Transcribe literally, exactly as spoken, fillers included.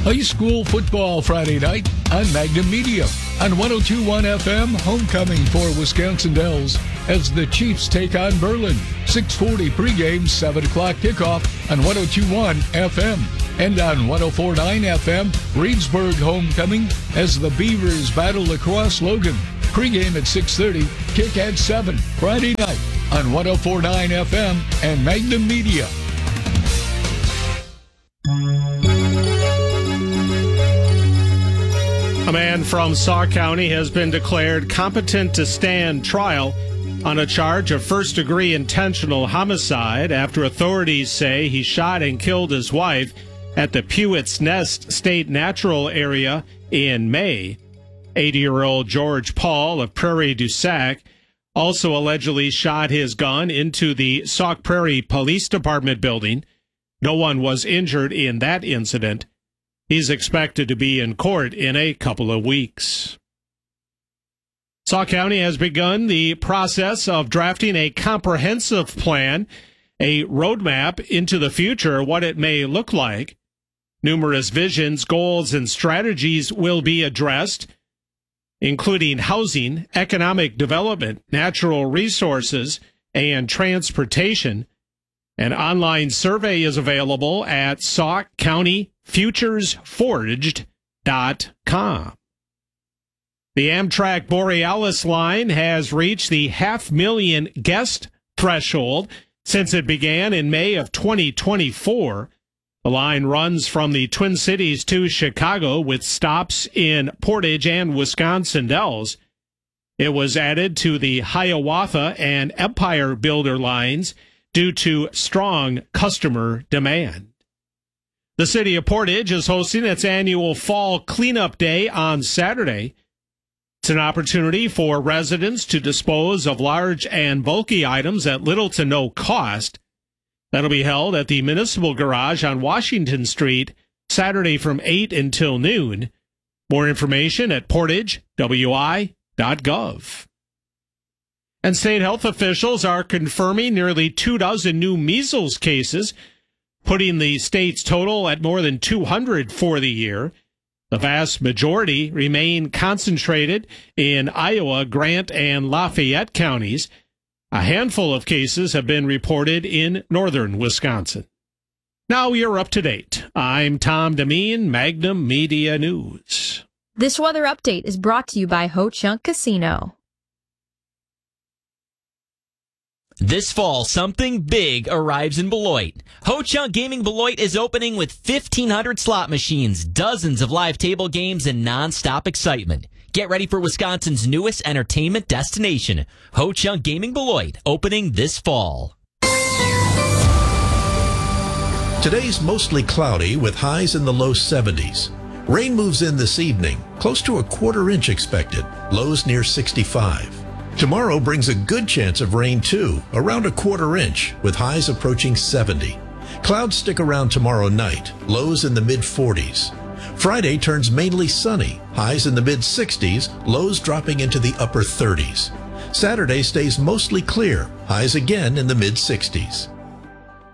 High school football Friday night on Magnum Media. On one oh two point one F M, homecoming for Wisconsin Dells as the Chiefs take on Berlin. six forty pregame, seven o'clock kickoff on one oh two point one F M. And on one oh four point nine F M, Reedsburg homecoming as the Beavers battle lacrosse Logan. Pregame at six thirty, kick at seven. Friday night on one oh four point nine F M and Magnum Media. A man from Sauk County has been declared competent to stand trial on a charge of first-degree intentional homicide after authorities say he shot and killed his wife at the Pewett's Nest State Natural Area in May. eighty-year-old George Paul of Prairie du Sac also allegedly shot his gun into the Sauk Prairie Police Department building. No one was injured in that incident. He's expected to be in court in a couple of weeks. Sauk County has begun the process of drafting a comprehensive plan, a roadmap into the future, what it may look like. Numerous visions, goals, and strategies will be addressed, including housing, economic development, natural resources, and transportation. An online survey is available at sauk county futures forged dot com. The Amtrak Borealis line has reached the half million guest threshold since it began in May of twenty twenty-four. The line runs from the Twin Cities to Chicago with stops in Portage and Wisconsin Dells. It was added to the Hiawatha and Empire Builder lines due to strong customer demand. The city of Portage is hosting its annual Fall Cleanup Day on Saturday. It's an opportunity for residents to dispose of large and bulky items at little to no cost. That'll be held at the Municipal Garage on Washington Street, Saturday from eight until noon. More information at portage w i dot gov. And state health officials are confirming nearly two dozen new measles cases, putting the state's total at more than two hundred for the year. The vast majority remain concentrated in Iowa, Grant, and Lafayette counties. A handful of cases have been reported in northern Wisconsin. Now you're up to date. I'm Tom Demeen, Magnum Media News. This weather update is brought to you by Ho Chunk Casino. This fall, something big arrives in Beloit. Ho Chunk Gaming Beloit is opening with fifteen hundred slot machines, dozens of live table games, and non-stop excitement. Get ready for Wisconsin's newest entertainment destination. Ho Chunk Gaming Beloit, opening this fall. Today's mostly cloudy with highs in the low seventies. Rain moves in this evening, close to a quarter inch expected, lows near sixty-five. Tomorrow brings a good chance of rain too, around a quarter inch, with highs approaching seventy. Clouds stick around tomorrow night, lows in the mid forties. Friday turns mainly sunny, highs in the mid sixties, lows dropping into the upper thirties. Saturday stays mostly clear, highs again in the mid sixties.